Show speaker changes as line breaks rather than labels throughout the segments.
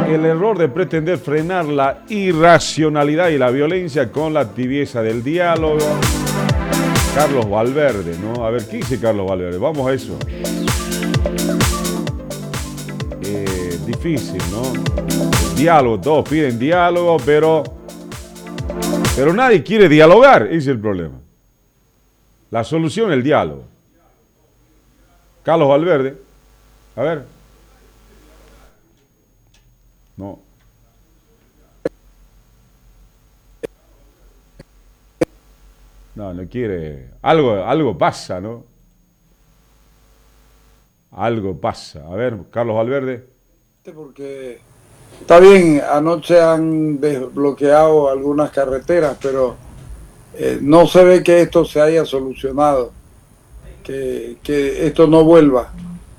el error de pretender frenar la irracionalidad y la violencia con la tibieza del diálogo. Carlos Valverde, ¿no? A ver, ¿qué dice Carlos Valverde? Vamos a eso. Difícil, ¿no? Diálogo, todos piden diálogo, pero nadie quiere dialogar, ese es el problema. La solución es el diálogo. Carlos Valverde, a ver. No. No quiere. Algo pasa, ¿no? Algo pasa. A ver, Carlos Valverde.
Porque está bien, anoche han desbloqueado algunas carreteras, pero no se ve que esto se haya solucionado, que esto no vuelva.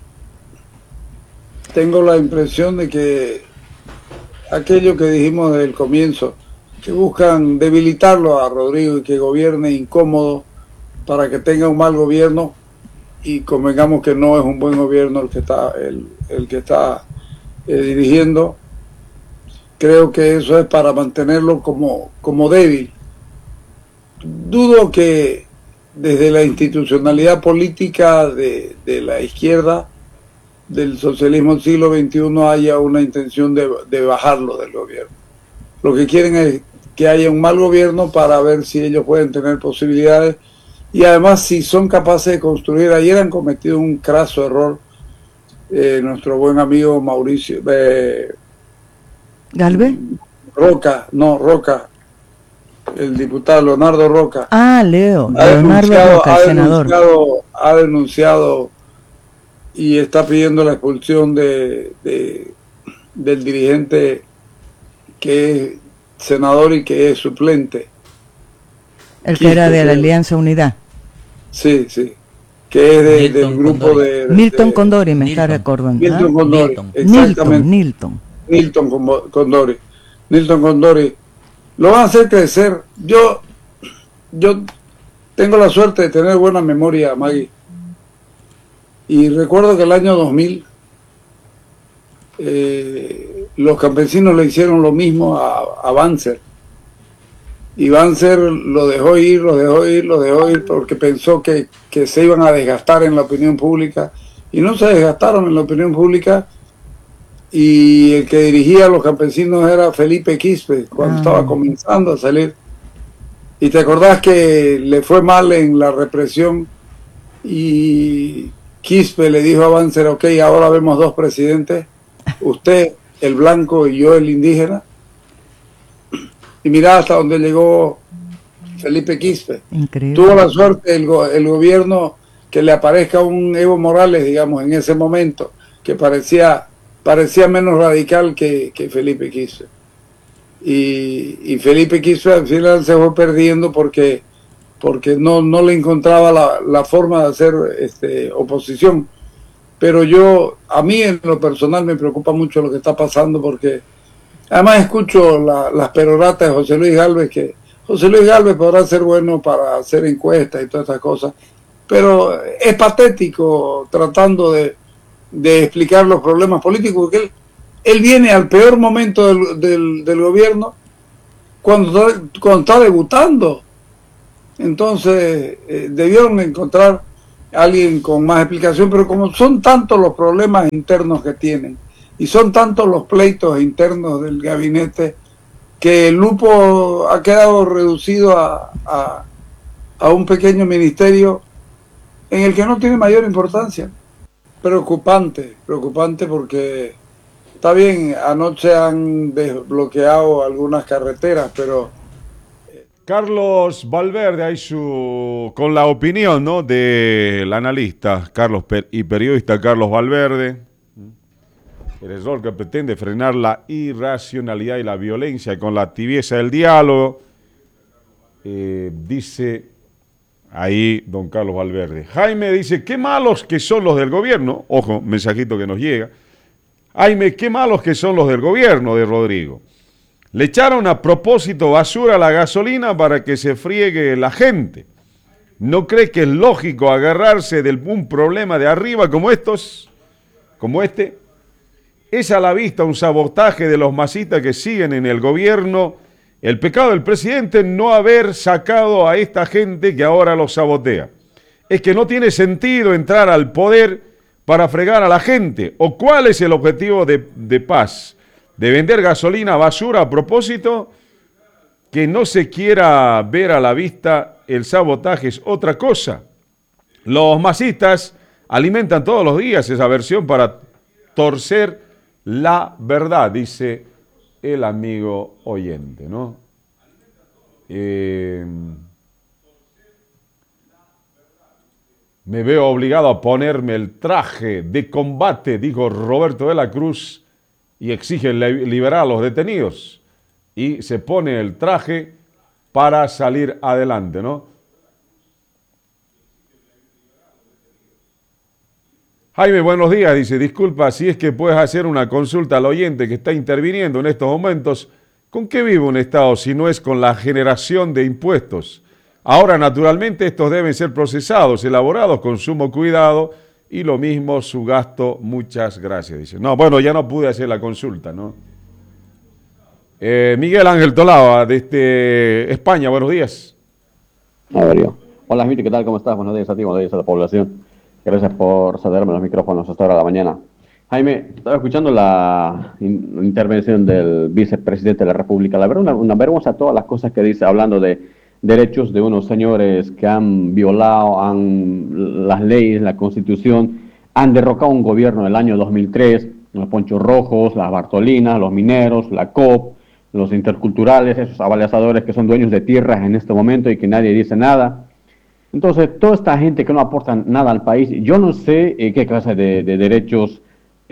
Tengo la impresión de que aquello que dijimos desde el comienzo, que buscan debilitarlo a Rodrigo y que gobierne incómodo para que tenga un mal gobierno, y convengamos que no es un buen gobierno el que está dirigiendo. Creo que eso es para mantenerlo como débil. Dudo que desde la institucionalidad política de la izquierda, del socialismo del siglo XXI, haya una intención de bajarlo del gobierno. Lo que quieren es que haya un mal gobierno para ver si ellos pueden tener posibilidades, y además si son capaces de construir. Ayer han cometido un craso error nuestro buen amigo Mauricio
¿Galvez?
Roca, el diputado Leonardo Roca.
Leonardo Roca, el senador.
Ha denunciado y está pidiendo la expulsión del dirigente que es senador y que es suplente.
El que era de la Alianza Unidad.
Sí, que es del grupo de
Milton Condori, me está recordando.
Milton Condori, exactamente. Milton Condori. Lo van a hacer crecer. Yo tengo la suerte de tener buena memoria, Maggie. Y recuerdo que el año 2000 los campesinos le hicieron lo mismo a Banzer. Y Banzer lo dejó ir porque pensó que se iban a desgastar en la opinión pública, y no se desgastaron en la opinión pública. Y el que dirigía a los campesinos era Felipe Quispe, cuando estaba comenzando a salir. Y te acordás que le fue mal en la represión, y Quispe le dijo a Banzer: ok, ahora vemos dos presidentes, usted el blanco y yo el indígena. Y mirá hasta dónde llegó Felipe Quispe.
Increíble.
Tuvo la suerte el gobierno que le aparezca un Evo Morales, digamos, en ese momento, que parecía menos radical que Felipe Quispe. Y Felipe Quispe al final se fue perdiendo porque no le encontraba la forma de hacer oposición. Pero a mí en lo personal me preocupa mucho lo que está pasando, porque además escucho las peroratas de José Luis Gálvez, que José Luis Gálvez podrá ser bueno para hacer encuestas y todas estas cosas, pero es patético tratando de explicar los problemas políticos, porque él viene al peor momento del gobierno, cuando está debutando. Entonces debieron encontrar a alguien con más explicación, pero como son tantos los problemas internos que tienen y son tantos los pleitos internos del gabinete, que el Lupo ha quedado reducido a un pequeño ministerio en el que no tiene mayor importancia. Preocupante porque está bien, anoche han desbloqueado algunas carreteras, pero...
Carlos Valverde, ahí con la opinión, ¿no?, del analista y periodista Carlos Valverde. El error que pretende frenar la irracionalidad y la violencia con la tibieza del diálogo. Dice ahí don Carlos Valverde. Jaime dice: qué malos que son los del gobierno. Ojo, mensajito que nos llega. Jaime, qué malos que son los del gobierno de Rodrigo. Le echaron a propósito basura a la gasolina para que se friegue la gente. ¿No cree que es lógico agarrarse de un problema de arriba como este? Es a la vista un sabotaje de los masistas que siguen en el gobierno. El pecado del presidente no haber sacado a esta gente que ahora los sabotea. Es que no tiene sentido entrar al poder para fregar a la gente. ¿O cuál es el objetivo de Paz? ¿De vender gasolina basura a propósito? Que no se quiera ver a la vista el sabotaje es otra cosa. Los masistas alimentan todos los días esa versión para torcer la verdad, dice el amigo oyente, ¿no? Me veo obligado a ponerme el traje de combate, dijo Roberto de la Cruz, y exige liberar a los detenidos. Y se pone el traje para salir adelante, ¿no? Jaime, buenos días, dice, disculpa, si es que puedes hacer una consulta al oyente que está interviniendo en estos momentos, ¿con qué vive un Estado si no es con la generación de impuestos? Ahora, naturalmente, estos deben ser procesados, elaborados con sumo cuidado y lo mismo su gasto, muchas gracias, dice. No, bueno, ya no pude hacer la consulta, ¿no? Miguel Ángel Tolaba, desde España, buenos días.
Hola, gente, ¿qué tal? ¿Cómo estás? Buenos días a ti, buenos días a la población. Gracias por cederme los micrófonos hasta ahora de la mañana. Jaime, estaba escuchando la intervención del vicepresidente de la República. La verdad, una vergüenza todas las cosas que dice, hablando de derechos de unos señores que han violado las leyes, la Constitución, han derrocado un gobierno en el año 2003, los Ponchos Rojos, las Bartolinas, los mineros, la COP, los interculturales, esos abalazadores que son dueños de tierras en este momento y que nadie dice nada. Entonces, toda esta gente que no aporta nada al país, yo no sé qué clase de derechos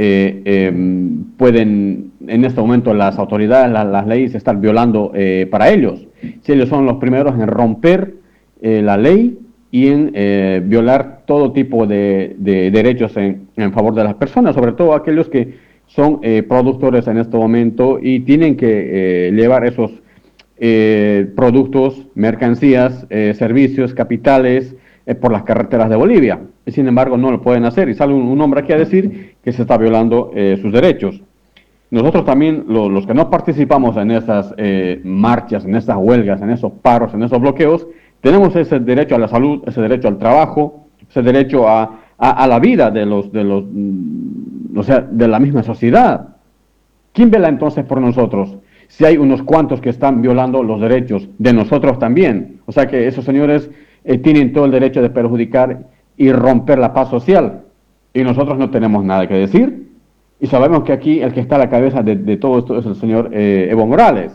pueden, en este momento, las autoridades, las leyes, estar violando para ellos. Si ellos son los primeros en romper la ley y en violar todo tipo de derechos en favor de las personas, sobre todo aquellos que son productores en este momento y tienen que llevar esos productos, mercancías, servicios, capitales por las carreteras de Bolivia. Y sin embargo no lo pueden hacer y sale un hombre aquí a decir que se está violando sus derechos. Nosotros también, los que no participamos en esas marchas, en esas huelgas, en esos paros, en esos bloqueos, tenemos ese derecho a la salud, ese derecho al trabajo, ese derecho a la vida de la misma sociedad. ¿Quién vela entonces por nosotros? Si hay unos cuantos que están violando los derechos de nosotros también. O sea que esos señores tienen todo el derecho de perjudicar y romper la paz social. Y nosotros no tenemos nada que decir. Y sabemos que aquí el que está a la cabeza de todo esto es el señor Evo Morales.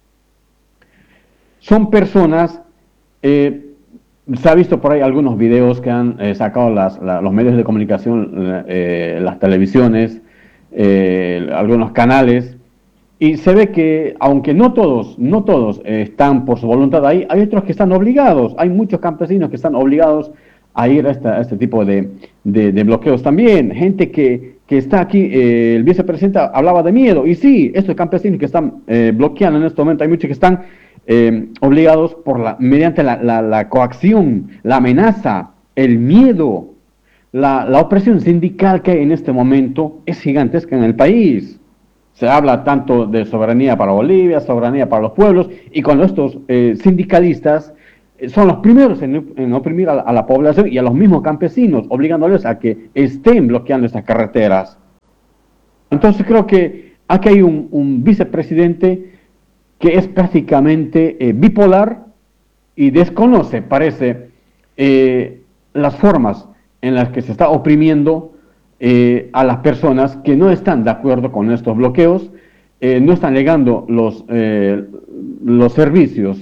Son personas, se ha visto por ahí algunos videos que han sacado los medios de comunicación, las televisiones, algunos canales, y se ve que, aunque no todos están por su voluntad ahí, hay otros que están obligados. Hay muchos campesinos que están obligados a ir a este tipo de bloqueos también. Gente que está aquí, el vicepresidente hablaba de miedo. Y sí, estos campesinos que están bloqueando en este momento, hay muchos que están obligados mediante la coacción, la amenaza, el miedo, la opresión sindical que hay en este momento es gigantesca en el país. Se habla tanto de soberanía para Bolivia, soberanía para los pueblos, y cuando estos sindicalistas son los primeros en oprimir a la población y a los mismos campesinos, obligándoles a que estén bloqueando estas carreteras. Entonces creo que aquí hay un vicepresidente que es prácticamente bipolar y desconoce, parece, las formas en las que se está oprimiendo a las personas que no están de acuerdo con estos bloqueos, no están llegando los servicios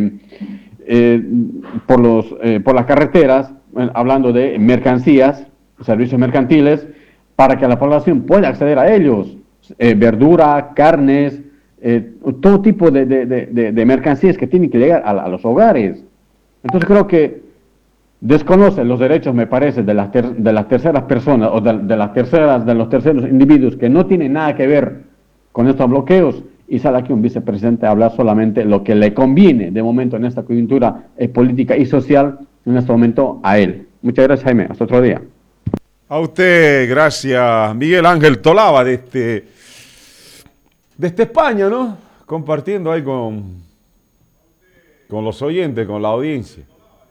por las carreteras, hablando de mercancías, servicios mercantiles, para que la población pueda acceder a ellos, verdura, carnes, todo tipo de mercancías que tienen que llegar a los hogares. Entonces creo que desconoce los derechos, me parece, de las terceras personas o de los terceros individuos que no tienen nada que ver con estos bloqueos, y sale aquí un vicepresidente a hablar solamente lo que le conviene de momento en esta coyuntura política y social en este momento a él. Muchas gracias, Jaime. Hasta otro día.
A usted, gracias. Miguel Ángel Tolaba, desde España, ¿no? Compartiendo ahí con los oyentes, con la audiencia.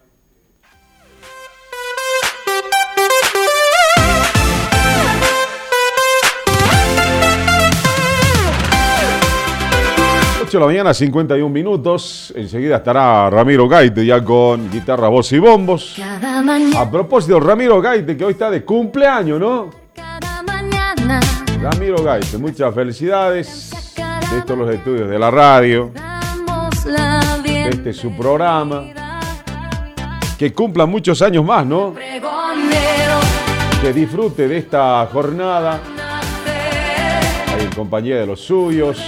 De la mañana, 51 minutos. Enseguida estará Ramiro Gaite ya con guitarra, voz y bombos. A propósito, Ramiro Gaite, que hoy está de cumpleaños, ¿no? Ramiro Gaite, muchas felicidades. Estos los estudios de la radio. Este es su programa. Que cumpla muchos años más, ¿no? Que disfrute de esta jornada. Ahí en compañía de los suyos.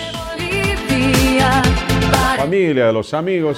La familia, de los amigos.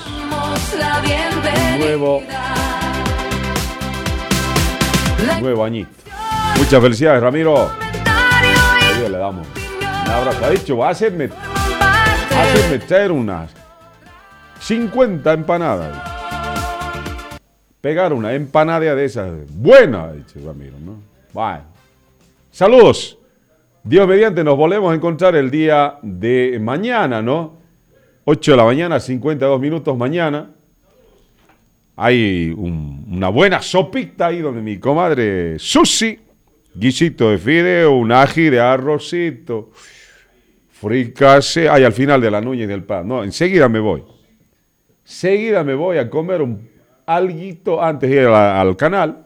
Nuevo añito. Muchas felicidades, Ramiro. Hoy le damos un abrazo. Ha dicho, va a hacerme traer unas 50 empanadas. Pegar una empanada de esas. Buena, ha dicho Ramiro, ¿no? Bueno. Saludos. Dios mediante, nos volvemos a encontrar el día de mañana, ¿no? 8 de la mañana, 52 minutos mañana. Hay una buena sopita ahí donde mi comadre Susi, guisito de fideo, un ají de arrocito, fricase, al final de la nuña y del pan. No, enseguida me voy. Seguida me voy a comer alguito antes de ir al canal.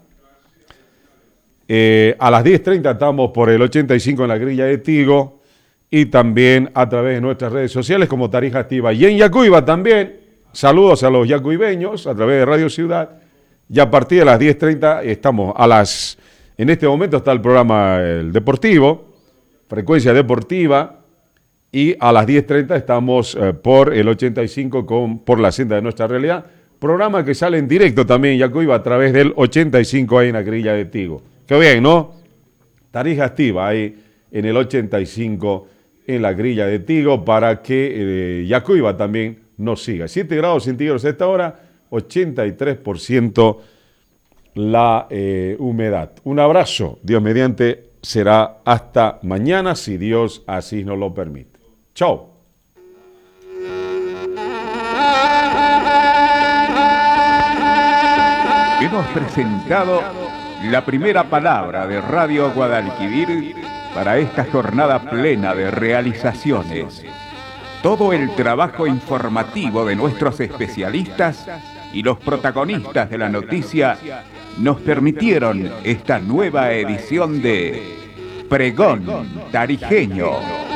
A las 10:30 estamos por el 85 en la grilla de Tigo y también a través de nuestras redes sociales como Tarija Activa. Y en Yacuiba también, saludos a los yacuibeños a través de Radio Ciudad. Y a partir de las 10:30 estamos en este momento está el programa El Deportivo, Frecuencia Deportiva, y a las 10:30 estamos por el 85 por la senda de nuestra realidad. Programa que sale en directo también en Yacuiba a través del 85 ahí en la grilla de Tigo. Qué bien, ¿no? Tarija Activa ahí en el 85 en la grilla de Tigo para que Yacuiba también nos siga. 7 grados centígrados a esta hora, 83% la humedad. Un abrazo, Dios mediante, será hasta mañana si Dios así nos lo permite. Chao.
Hemos presentado la primera palabra de Radio Guadalquivir para esta jornada plena de realizaciones. Todo el trabajo informativo de nuestros especialistas y los protagonistas de la noticia nos permitieron esta nueva edición de Pregón Tarijeño.